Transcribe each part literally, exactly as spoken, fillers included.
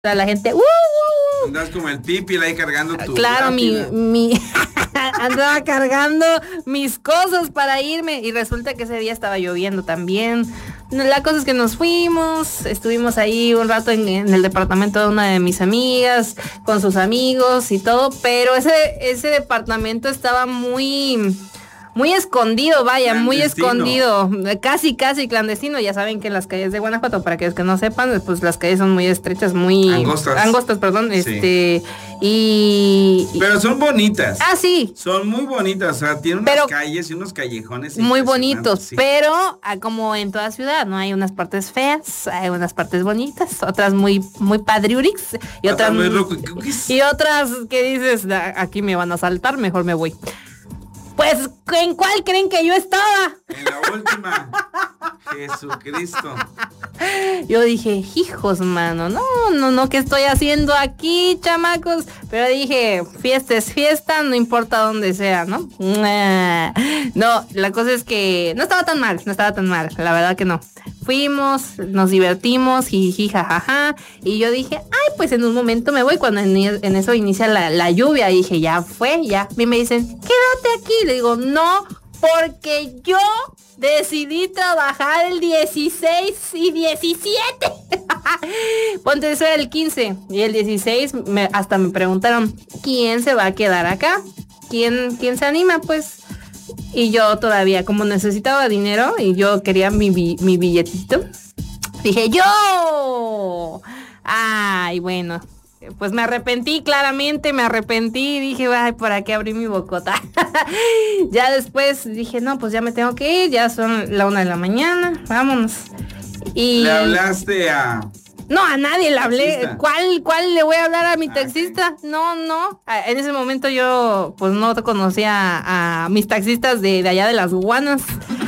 la gente, ¡uh! uh! Andas como el pipi ahí cargando tu Claro, mi, lápida. mi andaba cargando mis cosas para irme y resulta que ese día estaba lloviendo también. La cosa es que nos fuimos, estuvimos ahí un rato en, en el departamento de una de mis amigas, con sus amigos y todo, pero ese, ese departamento estaba muy... Muy escondido, vaya, muy Clandestino. escondido, casi, casi clandestino. Ya saben que en las calles de Guanajuato, para aquellos que no sepan, pues las calles son muy estrechas, muy... Angostas. Angostas, perdón, Sí. este... Y... Pero son bonitas. Ah, sí. Son muy bonitas, o sea, tienen unas Pero- calles y unos callejones Muy impresionantes, bonitos, sí. pero ah, como en toda ciudad, ¿no? Hay unas partes feas, hay unas partes bonitas, otras muy, muy padriurix y Otras otras muy muy- rocuquis. y otras que dices, "Ah, aquí me van a saltar, mejor me voy". Pues, ¿en cuál creen que yo estaba? En la última, Jesucristo. Yo dije, hijos, mano, no, no, no, ¿qué estoy haciendo aquí, chamacos? Pero dije, fiesta es fiesta, no importa dónde sea, ¿no? No, la cosa es que no estaba tan mal, no estaba tan mal, la verdad que no. Fuimos, nos divertimos, jiji, jajaja, y yo dije, ay, pues en un momento me voy, cuando en, en eso inicia la, la lluvia, y dije, ya fue, ya. Y me dicen, quédate aquí, le digo, no, porque yo decidí trabajar el dieciséis y diecisiete. Ponte, eso era el quince y el dieciséis me, hasta me preguntaron, ¿quién se va a quedar acá? ¿Quién, quién se anima? Pues, y yo todavía, como necesitaba dinero y yo quería mi, bi- mi billetito, dije, ¡yo! Ay, bueno. Pues me arrepentí, claramente me arrepentí, dije, ay, ¿para qué abrí mi bocota? Ya después dije, no, pues ya me tengo que ir, ya son la una de la mañana, vámonos. Y Le hablaste a... no, a nadie le hablé. ¿Taxista? ¿Cuál, cuál le voy a hablar a mi Ah, taxista? No, no. Ah, En ese momento yo pues no conocía a, a mis taxistas de, de allá de las Guanas.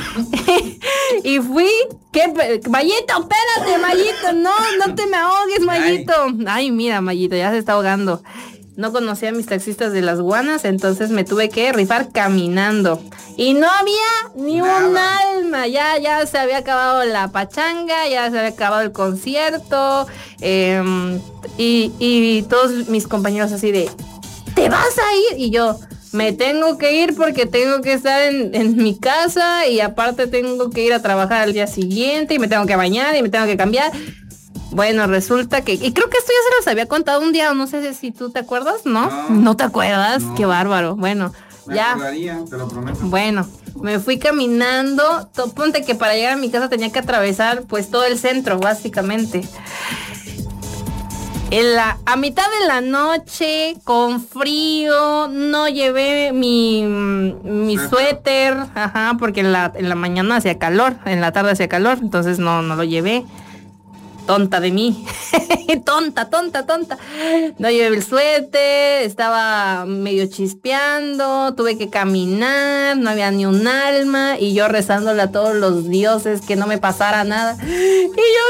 Y fui, ¿qué? pe- Mayito, espérate, Mayito, no, no te me ahogues, Mayito. Ay, mira, Mayito, ya se está ahogando. No conocía a mis taxistas de las Guanas, entonces me tuve que rifar caminando. Y no había ni Nada. un alma, ya, ya se había acabado la pachanga, ya se había acabado el concierto, eh, y, y todos mis compañeros así de, ¿te vas a ir? Y yo, me tengo que ir porque tengo que estar en, en mi casa y aparte tengo que ir a trabajar al día siguiente y me tengo que bañar y me tengo que cambiar. Bueno, resulta que, y creo que esto ya se los había contado un día, no sé si tú te acuerdas, ¿no? No. ¿No te acuerdas? No. Qué bárbaro. Bueno, Me ya. acordaría, te lo prometo. Bueno, me fui caminando, to- ponte que para llegar a mi casa tenía que atravesar pues todo el centro, básicamente. En la, a mitad de la noche, con frío, no llevé mi, mi Ajá. suéter, ajá, porque en la, en la mañana hacía calor, en la tarde hacía calor, entonces no, no lo llevé. Tonta de mí. tonta, tonta, tonta. No llevé el suéter, estaba medio chispeando, tuve que caminar, no había ni un alma y yo rezándole a todos los dioses que no me pasara nada. Y yo,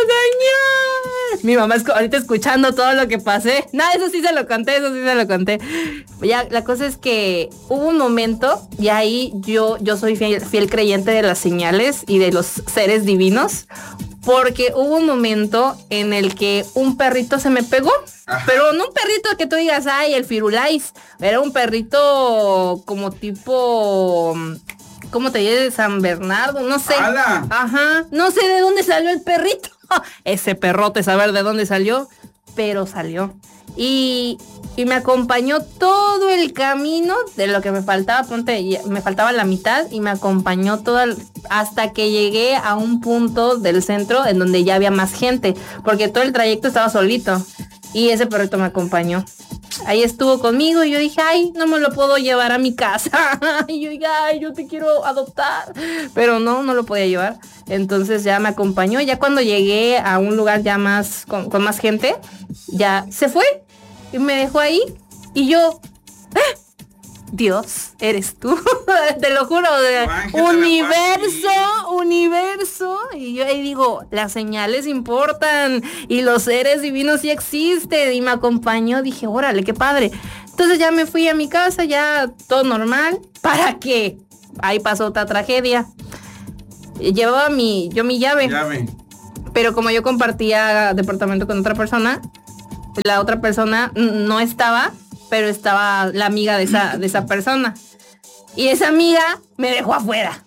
señor. Mi mamá es ahorita escuchando todo lo que pasé. No, eso sí se lo conté, eso sí se lo conté. Ya, la cosa es que hubo un momento y ahí yo, yo soy fiel, fiel creyente de las señales y de los seres divinos. Porque hubo un momento en el que un perrito se me pegó. Ajá. Pero no un perrito que tú digas, ay, el Firulais. Era un perrito como tipo... ¿Cómo te dices? San Bernardo, no sé. ¡Hala! Ajá, no sé de dónde salió el perrito. Ese perrote, saber de dónde salió. Pero salió. Y, y me acompañó todo el camino de lo que me faltaba. Ponte, ya- me faltaba la mitad y me acompañó todo el- hasta que llegué a un punto del centro en donde ya había más gente. Porque todo el trayecto estaba solito. Y ese perrito me acompañó. Ahí estuvo conmigo y yo dije, ay, no me lo puedo llevar a mi casa. Y yo dije, ay, yo te quiero adoptar. Pero no, no lo podía llevar. Entonces ya me acompañó. Ya cuando llegué a un lugar ya más, con, con más gente, ya se fue. Y me dejó ahí. Y yo, ¡ah! Dios, eres tú. Te lo juro. De, Tu ángel de la universo, guardia. universo. Y yo ahí digo, las señales importan. Y los seres divinos sí existen. Y me acompañó. Dije, órale, qué padre. Entonces ya me fui a mi casa, ya todo normal. ¿Para qué? Ahí pasó otra tragedia. Llevaba mi, yo mi llave. Llave. Pero como yo compartía departamento con otra persona, la otra persona no estaba, pero estaba la amiga de esa, de esa persona. Y esa amiga me dejó afuera.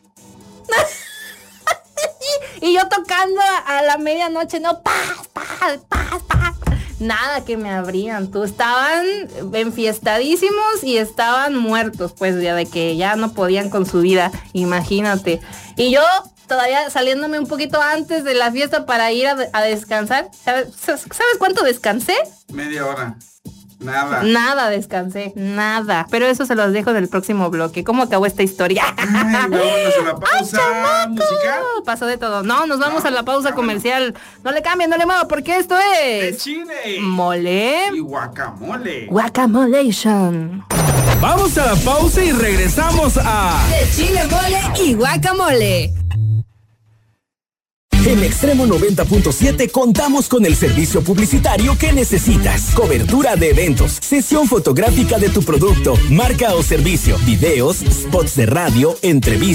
Y yo tocando a la medianoche, no, paz, paz, paz, paz. Nada que me abrían, tú, estaban enfiestadísimos y estaban muertos, pues, ya de que ya no podían con su vida, imagínate. Y yo todavía saliéndome un poquito antes de la fiesta para ir a, a descansar. ¿Sabes, ¿Sabes cuánto descansé? Media hora. Nada. Nada descansé, nada. Pero eso se los dejo en el próximo bloque. ¿Cómo acabó esta historia? Ay, vámonos a la pausa musical. Pasó de todo. No, nos vamos no, a la pausa vámonos. comercial. No le cambien, no le muevan, porque esto es... De chile. Mole. Y guacamole. Guacamolation. Vamos a la pausa y regresamos a... De chile, mole y guacamole. En Extremo noventa punto siete contamos con el servicio publicitario que necesitas. Cobertura de eventos, sesión fotográfica de tu producto, marca o servicio, videos, spots de radio, entrevistas.